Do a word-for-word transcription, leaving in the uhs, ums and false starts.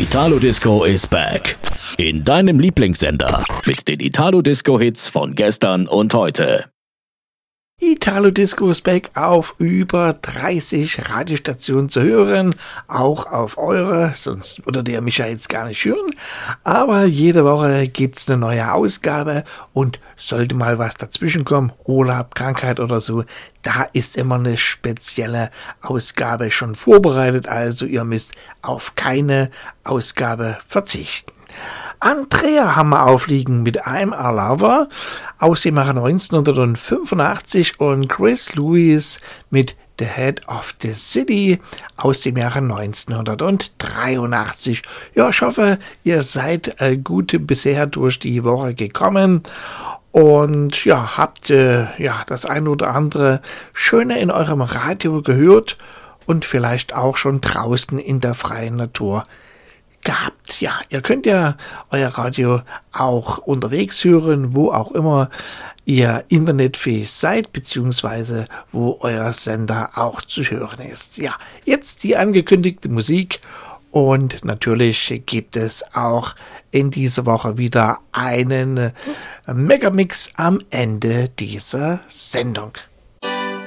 Italo Disco is back. In deinem Lieblingssender. Mit den Italo Disco Hits von gestern und heute. Italo Disco ist back auf über dreißig Radiostationen zu hören, auch auf eure, sonst würde der mich ja jetzt gar nicht hören, aber jede Woche gibt's eine neue Ausgabe und sollte mal was dazwischen kommen, Urlaub, Krankheit oder so, da ist immer eine spezielle Ausgabe schon vorbereitet, also ihr müsst auf keine Ausgabe verzichten. Andrea haben wir aufliegen mit I'm a Lover aus dem Jahre neunzehnhundertfünfundachtzig und Chris Lewis mit The Head of the City aus dem Jahre neunzehnhundertdreiundachtzig. Ja, ich hoffe, ihr seid äh, gut bisher durch die Woche gekommen und ja, habt äh, ja das ein oder andere Schöne in eurem Radio gehört und vielleicht auch schon draußen in der freien Natur gehabt. Ja, ihr könnt ja euer Radio auch unterwegs hören, wo auch immer ihr internetfähig seid, beziehungsweise wo euer Sender auch zu hören ist. Ja, jetzt die angekündigte Musik und natürlich gibt es auch in dieser Woche wieder einen Megamix am Ende dieser Sendung.